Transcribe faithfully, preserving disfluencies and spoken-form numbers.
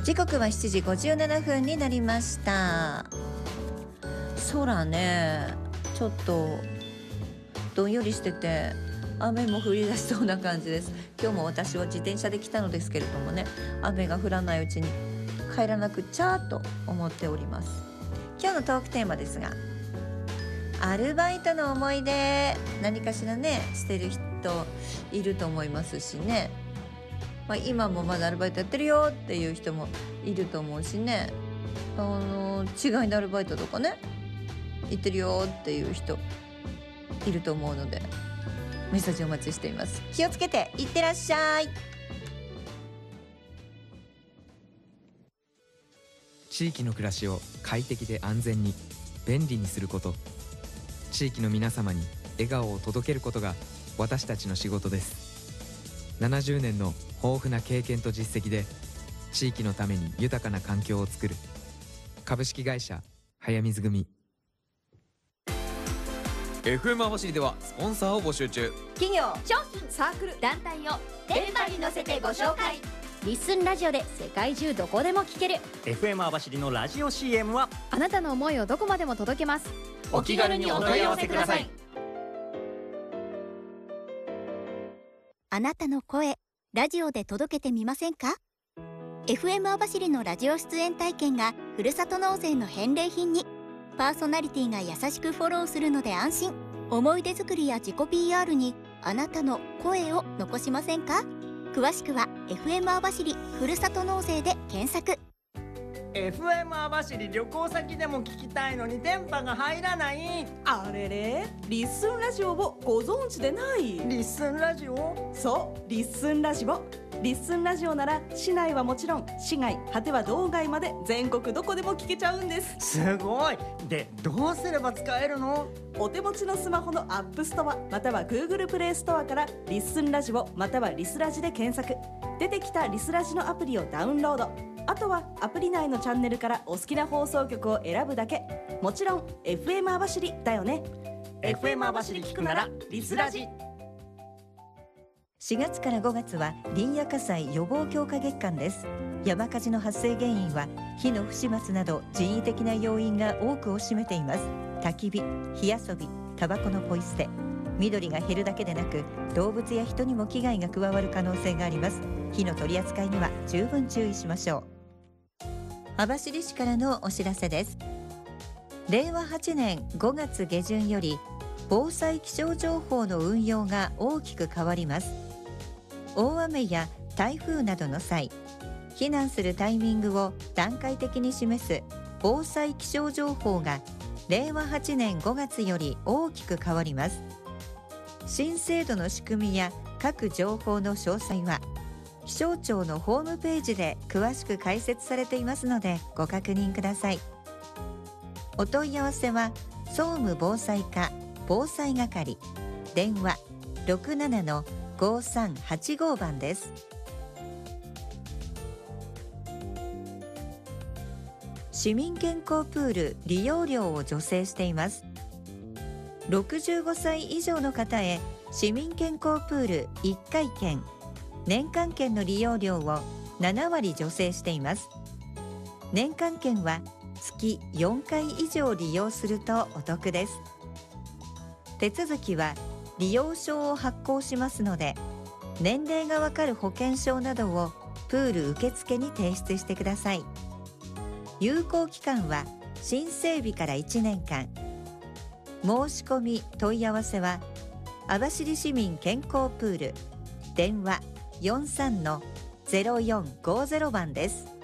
時刻はしちじごじゅうななふんになりました。空ね、ちょっとどんよりしてて雨も降り出しそうな感じです。今日も私は自転車で来たのですけれどもね、雨が降らないうちに帰らなくちゃと思っております。今日のトークテーマですが、アルバイトの思い出、何かしらねしてる人いると思いますしね、まあ、今もまだアルバイトやってるよっていう人もいると思うしね、あの違いのアルバイトとかね行ってるよっていう人いると思うので、メッセージお待ちしています。気をつけていってらっしゃい。 地域の暮らしを快適で安全に便利にすること、地域の皆様に笑顔を届けることが私たちの仕事です。ななじゅうねんの豊富な経験と実績で地域のために豊かな環境を作る株式会社早水組。 エフエム 網走ではスポンサーを募集中。 企業、 商品、サークル、団体を電波に乗せてご紹介。 リッスンラジオで世界中どこでも聞けるエフエム 網走のラジオ シーエム はあなたの思いをどこまでも届けます。 お気軽にお問い合わせください。 あなたの声、ラジオで届けてみませんか？ エフエム 網走のラジオ出演体験がふるさと納税の返礼品に。パーソナリティが優しくフォローするので安心。思い出作りや自己 ピーアール にあなたの声を残しませんか？詳しくは エフエム 網走ふるさと納税で検索。 エフエム 網走旅行先でも聞きたいのに電波が入らない。 あれれ、リッスンラジオをご存知でない？ リッスンラジオ？ そう、リッスンラジオ。リッスンラジオなら市内はもちろん市外、果ては道外まで全国どこでも聞けちゃうんです。 すごい。で、どうすれば使えるの？ お手持ちのスマホのアップストアまたは Google プレイストアからリッスンラジオまたはリスラジで検索。出てきたリスラジのアプリをダウンロード。あとはアプリ内のチャンネルからお好きな放送局を選ぶだけ。もちろん エフエム 網走だよね。 エフエム 網走聞くならリスラジ。 しがつからごがつは林野火災予防強化月間です。山火事の発生原因は火の不始末など人為的な要因が多くを占めています。焚き火、火遊び、タバコのポイ捨て、緑が減るだけでなく動物や人にも危害が加わる可能性があります。火の取り扱いには十分注意しましょう。網走市からのお知らせです。れいわはちねんごがつげじゅんより防災気象情報の運用が大きく変わります。大雨や台風などの際、避難するタイミングを段階的に示す防災気象情報がれいわはちねんごがつより大きく変わります。新制度の仕組みや各情報の詳細は気象庁のホームページで詳しく解説されていますのでご確認ください。お問い合わせは総務防災課防災係、電話 ろくななのごさんはちご 番です。市民健康プール利用料を助成しています。ろくじゅうごさい以上の方へ市民健康プールいっかい券、年間券の利用料をななわり助成しています。年間券は月よんかい以上利用するとお得です。手続きは利用証を発行しますので、年齢がわかる保険証などをプール受付に提出してください。有効期間は申請日からいちねんかん。申し込み問い合わせは網走市民健康プール、電話 よんさんのゼロよんごゼロ 番です。